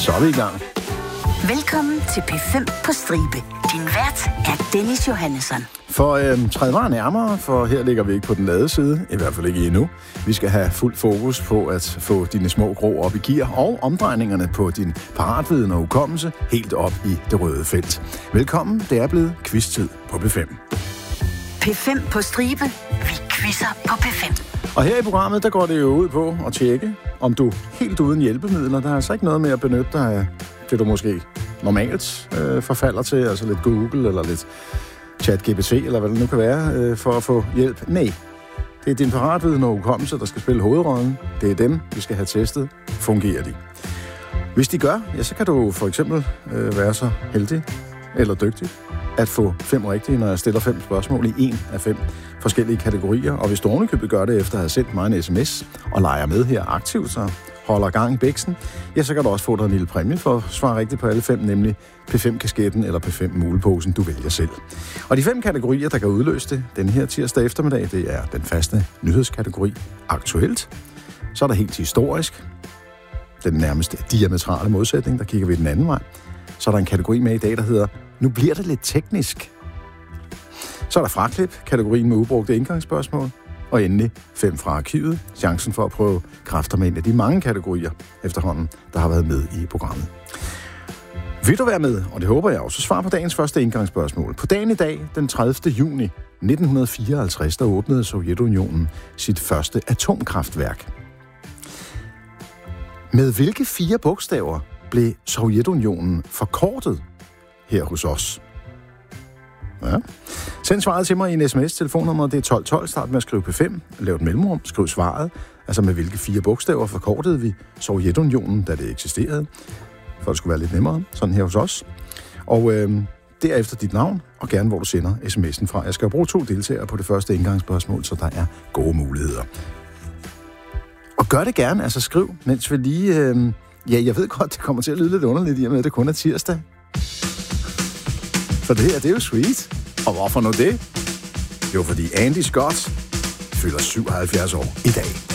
Så er vi i gang. Velkommen til P5 på stribe. Din vært er Dennis Johannesson. Træd mig nærmere, for her ligger vi ikke på den lade side, i hvert fald ikke endnu. Vi skal have fuld fokus på at få dine små grå op i gear, og omdrejningerne på din paratviden og hukommelse helt op i det røde felt. Velkommen, det er blevet quiz-tid på P5. P5 på stribe. Vi quizzer på P5. Og her i programmet, der går det jo ud på at tjekke, om du helt uden hjælpemidler, der er altså ikke noget med at benytte dig af det, du måske normalt forfalder til, altså lidt Google eller lidt ChatGPT, eller hvad det nu kan være, for at få hjælp. Nej, det er din paratviden og hukommelse, der skal spille hovedrollen. Det er dem, vi skal have testet. Fungerer de? Hvis de gør, ja, så kan du for eksempel være så heldig eller dygtig at få 5 rigtige, når jeg stiller 5 spørgsmål i en af 5 forskellige kategorier. Og hvis du ovenikøbet gør det efter at have sendt mig en sms og leger med her aktivt, så holder gang i bæksen, ja, så kan du også få dig en lille præmie for at svare rigtigt på alle 5, nemlig P5-kasketten eller P5-muleposen, du vælger selv. Og de 5 kategorier, der kan udløse det den her tirsdag eftermiddag, det er den faste nyhedskategori aktuelt. Så er der helt historisk, den nærmeste diametrale modsætning, der kigger vi den anden vej. Så er der en kategori med i dag, der hedder nu bliver det lidt teknisk. Så er der fraklip, kategorien med ubrugte indgangsspørgsmål. Og endelig 5 fra arkivet, chancen for at prøve kræfter med en af de mange kategorier efterhånden, der har været med i programmet. Vil du være med, og det håber jeg også, svar på dagens første indgangsspørgsmål. På dagen i dag, den 30. juni 1954, der åbnede Sovjetunionen sit første atomkraftværk. Med hvilke 4 bogstaver blev Sovjetunionen forkortet her hos os? Ja. Send svaret til mig i en sms. Telefonnummeret det er 1212. Start med at skrive P5. Lav et mellemrum. Skriv svaret. Altså med hvilke 4 bogstaver forkortede vi Sovjetunionen, da det eksisterede. For det skulle være lidt nemmere. Sådan her hos os. Og derefter dit navn, og gerne hvor du sender sms'en fra. Jeg skal bruge 2 deltagere på det første indgangsspørgsmål, så der er gode muligheder. Og gør det gerne. Altså skriv, mens vi lige... Ja, jeg ved godt, det kommer til at lyde lidt underligt i og med, at det kun er tirsdag. For det her, det er jo sweet. Og hvorfor nu det? Jo, fordi Andy Scott fylder 77 år i dag.